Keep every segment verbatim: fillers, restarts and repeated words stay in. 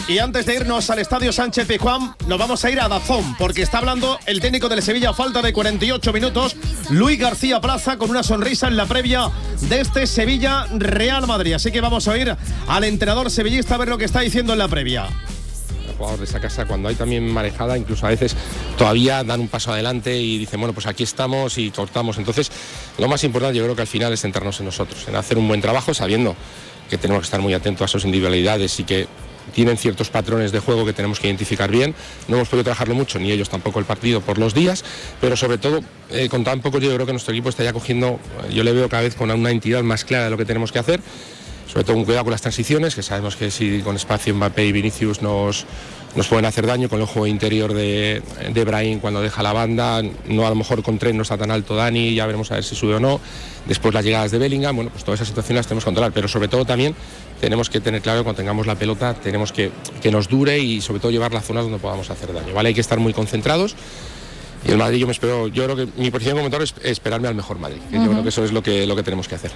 Y antes de irnos al Estadio Sánchez-Pizjuán, nos vamos a ir a Dazón, porque está hablando el técnico del Sevilla a falta de cuarenta y ocho minutos, Luis García Plaza, con una sonrisa en la previa de este Sevilla-Real Madrid. Así que vamos a oír al entrenador sevillista a ver lo que está diciendo en la previa. Los jugadores de esa casa, cuando hay también marejada, incluso a veces todavía dan un paso adelante y dicen, bueno, pues aquí estamos y cortamos. Entonces, lo más importante yo creo que al final es centrarnos en nosotros, en hacer un buen trabajo, sabiendo que tenemos que estar muy atentos a sus individualidades y que tienen ciertos patrones de juego que tenemos que identificar bien. No hemos podido trabajarlo mucho, ni ellos tampoco el partido por los días, pero sobre todo eh, con tan poco yo creo que nuestro equipo está ya cogiendo, yo le veo cada vez con una entidad más clara de lo que tenemos que hacer, sobre todo un cuidado con las transiciones, que sabemos que si con espacio Mbappé y Vinicius nos, nos pueden hacer daño, con el juego interior de, de Brahim cuando deja la banda, no a lo mejor con tren no está tan alto Dani, ya veremos a ver si sube o no, después las llegadas de Bellingham, bueno, pues todas esas situaciones las tenemos que controlar, pero sobre todo también tenemos que tener claro que cuando tengamos la pelota tenemos que que nos dure y sobre todo llevar las zonas donde podamos hacer daño, ¿vale? Hay que estar muy concentrados. Y el Madrid yo me espero, yo creo que mi posición como mentor es esperarme al mejor Madrid, que uh-huh. yo creo que eso es lo que, lo que tenemos que hacer.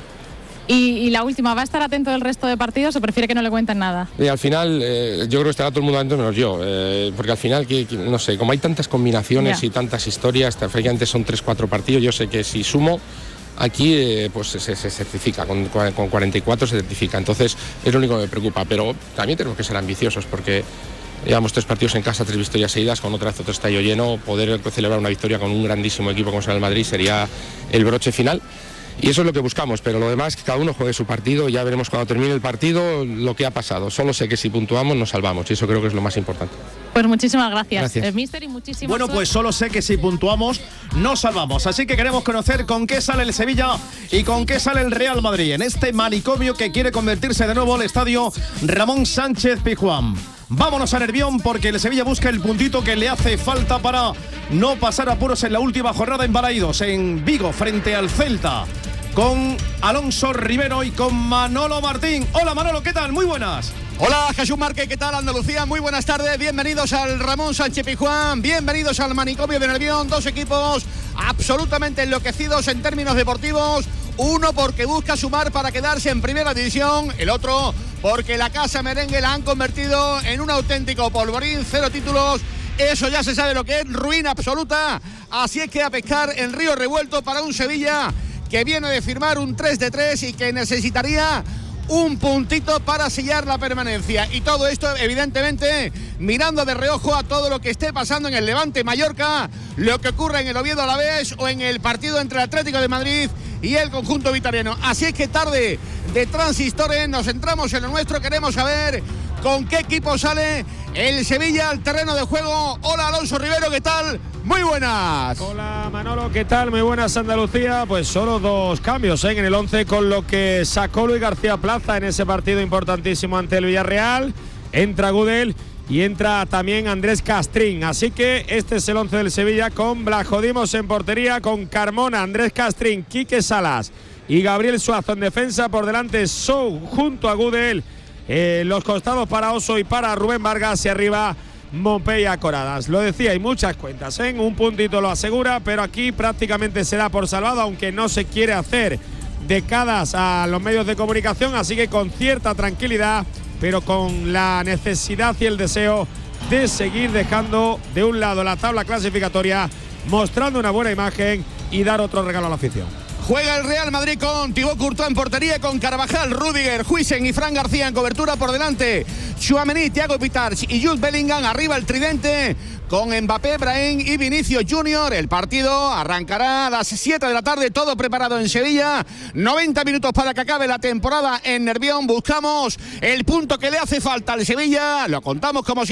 Y, y la última, ¿va a estar atento del resto de partidos o prefiere que no le cuenten nada? Y al final, eh, yo creo que estará todo el mundo atento menos yo, eh, porque al final, que, que, no sé, como hay tantas combinaciones yeah. y tantas historias, prácticamente son tres cuatro partidos, yo sé que si sumo aquí eh, pues se, se certifica, con, con cuarenta y cuatro se certifica, entonces es lo único que me preocupa, pero también tenemos que ser ambiciosos porque llevamos tres partidos en casa, tres victorias seguidas, con otra vez otro estadio lleno, poder celebrar una victoria con un grandísimo equipo como será el Madrid sería el broche final. Y eso es lo que buscamos, pero lo demás que cada uno juegue su partido, ya veremos cuando termine el partido lo que ha pasado. Solo sé que si puntuamos nos salvamos y eso creo que es lo más importante. Pues muchísimas gracias, gracias. Eh, mister, y muchísimas Bueno, pues solo sé que si puntuamos nos salvamos, así que queremos conocer con qué sale el Sevilla y con qué sale el Real Madrid en este manicomio que quiere convertirse de nuevo el estadio Ramón Sánchez Pizjuán. Vámonos a Nervión porque el Sevilla busca el puntito que le hace falta para no pasar apuros en la última jornada en Balaídos, en Vigo, frente al Celta, con Alonso Rivero y con Manolo Martín. Hola Manolo, ¿qué tal? Muy buenas. Hola Jesús Márquez, ¿qué tal Andalucía? Muy buenas tardes, bienvenidos al Ramón Sánchez Pizjuán, bienvenidos al manicomio de Nervión, dos equipos absolutamente enloquecidos en términos deportivos, uno porque busca sumar para quedarse en primera división, el otro porque la casa merengue la han convertido en un auténtico polvorín, cero títulos, eso ya se sabe lo que es, ruina absoluta, así es que a pescar en río revuelto para un Sevilla que viene de firmar un tres de tres y que necesitaría un puntito para sellar la permanencia. Y todo esto, evidentemente, mirando de reojo a todo lo que esté pasando en el Levante Mallorca, lo que ocurre en el Oviedo Alavés o en el partido entre el Atlético de Madrid y el conjunto vitoriano. Así es que tarde de transistores, nos centramos en lo nuestro, queremos saber con qué equipo sale el Sevilla al terreno de juego. Hola Alonso Rivero, ¿qué tal? Muy buenas. Hola Manolo, ¿qué tal? Muy buenas Andalucía. Pues solo dos cambios ¿eh? en el once, con lo que sacó Luis García Plaza en ese partido importantísimo ante el Villarreal. Entra Gudel y entra también Andrés Castrín. Así que este es el once del Sevilla, con Blajodimos en portería, con Carmona, Andrés Castrín, Quique Salas y Gabriel Suazo en defensa. Por delante Sou junto a Gudel. Eh, los costados para Oso y para Rubén Vargas, y arriba Montpellier Coradas. Lo decía, hay muchas cuentas, ¿eh? Un puntito lo asegura, pero aquí prácticamente se da por salvado, aunque no se quiere hacer de caras a los medios de comunicación, así que con cierta tranquilidad, pero con la necesidad y el deseo de seguir dejando de un lado la tabla clasificatoria, mostrando una buena imagen y dar otro regalo a la afición. Juega el Real Madrid con Thibaut Courtois en portería, con Carvajal, Rüdiger, Huijsen y Fran García en cobertura. Por delante Tchouaméni, Thiago Pitarch y Jude Bellingham. Arriba el tridente con Mbappé, Brahim y Vinicius Junior. El partido arrancará a las siete de la tarde, todo preparado en Sevilla. noventa minutos para que acabe la temporada en Nervión. Buscamos el punto que le hace falta al Sevilla, lo contamos como siempre.